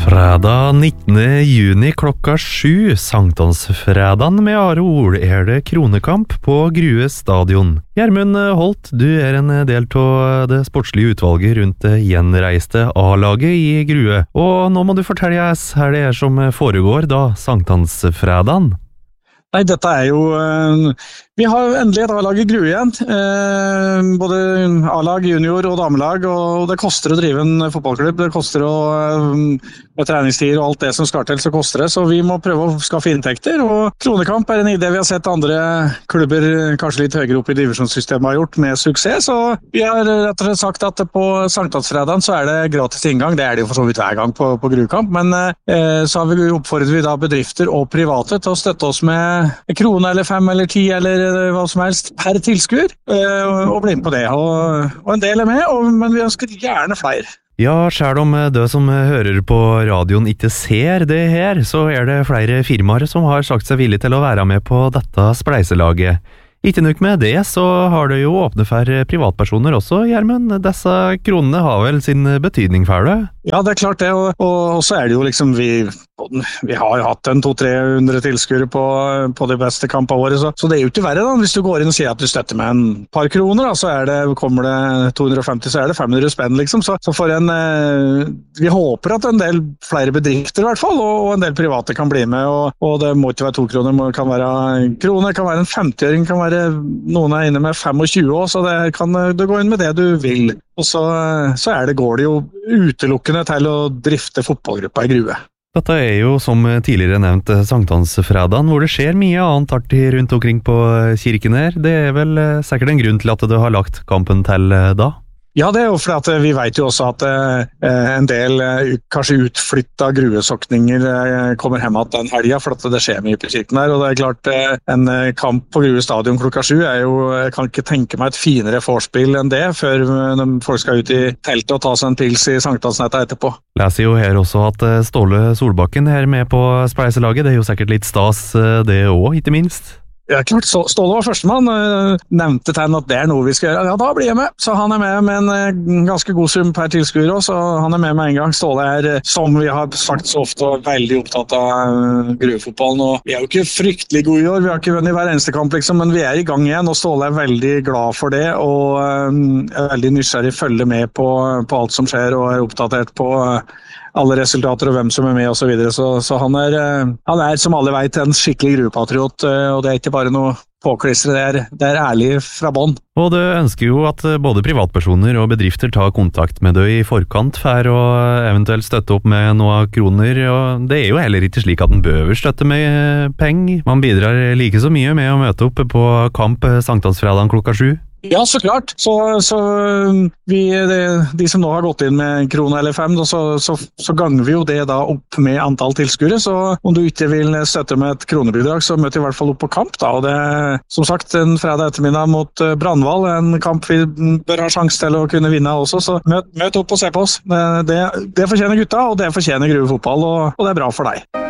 Fredag 19. juni klokka 7, Sankthansfredagen med Are Ol, det kronekamp på Grue stadion. Gjermund Holt, du en del av det sportslige utvalget rundt det gjenreiste A-laget i Grue. Og nå må du fortelle oss her det som foregår da Sankthansfredagen. Nei, dette jo... Vi har endelig et A-lag i Grue igjen, både A-lag, junior og damelag, og det koster å drive en fotballklubb, det koster å med treningstider og alt det som skal til, så koster det, så vi må prøve å skaffe inntekter, og kronekamp en idé vi har sett andre klubber kanskje litt høyere opp i divisjonssystemet har gjort med suksess, så vi har rett og slett sagt at på Sankthansfredagen så det gratis inngang, det det jo for så vidt hver gang på Gruekamp, men så har vi oppfordret vi da bedrifter og private til å støtte oss med en krone eller 5 eller 10 eller hva som helst per tilskuer, og bli med på det, og en del med, men vi ønsker gjerne flere. Ja, selv om det som hører på radioen ikke ser det her, så det flere firmaer som har sagt seg villige til å være med på dette spleiselaget. Ikke nok med det, så har det jo åpnet for privatpersoner også, Gjermund. Disse kronene har vel sin betydning for det? Ja, det klart det, og så det jo liksom vi har jo hatt 200-300 tilskuere på de beste kampene våre, så det jo ikke verre da, hvis du går inn og sier at du støtter med en par kroner, da, så kommer det 250, så det 500 spenn liksom, så for vi håper at en del flere bedrifter i hvert fall, og en del private kan bli med, og det må ikke være 2 kroner, det kan være kroner, kan være en 50-øring, kan være noen inne med 25 år, så det kan du gå inn med det du vil, og så går det jo utelukkende til å drifte fotballgruppa i Grue. Dette jo, som tidligere nevnt, Sankthansfredagen, hvor det skjer mye annet artig rundt omkring på kirken her. Det vel sikkert en grunn til at du har lagt kampen til da? Ja, det jo fordi at vi vet jo også at en del kanskje utflyttet gruesokninger kommer hjem at den helgen, for at det skjer mye på kirken der, og det klart en kamp på Grue stadion klokka 7 jo, jeg kan ikke tenke meg et finere forspill enn det, før folk skal ut i teltet og ta seg en pils i Sankthansnettet etterpå. Leser jo her også at Ståle Solbakken med på spleiselaget, det jo sikkert litt stas det også, ikke minst. Ja, klart. Ståle var førstemann, nevnte til han at det noe vi skal gjøre. Ja, da blir jeg med. Så han med en ganske god sum per tilskuer også, så han med en gang. Ståle som vi har sagt så ofte, veldig opptatt av gruefotballen. Og vi jo ikke fryktelig gode i år, vi har ikke vunnet hver eneste kamp, liksom, men vi i gang igjen, og Ståle veldig glad for det, og veldig nysgjerrig følger med på alt som skjer, og oppdatert på alle resultater og hvem som med og så videre, så han som alle vet en skikkelig gruepatriot, og det ikke bare noe påklistre, det ærlig fra bånd. Og det ønsker jo at både privatpersoner og bedrifter tar kontakt med deg i forkant for å eventuelt støtte opp med noen kroner, og det jo heller ikke slik at den bør støtte med penger. Man bidrar like så mye med å møte opp på kamp Sankthansfredagen klokka 7. Ja, så klart. Så de som nå har gått inn med 1 krone eller 5, så ganger vi jo det da opp med antall tilskuere, så om du ikke vil støtte med et kronebidrag, så møter vi i hvert fall opp på kamp da, og det som sagt en fredag ettermiddag mot Brandval, en kamp vi bør ha sjanse til å kunne vinne også, så møt opp og se på oss. Det fortjener gutta, og det fortjener Grue fotball, og det bra for deg.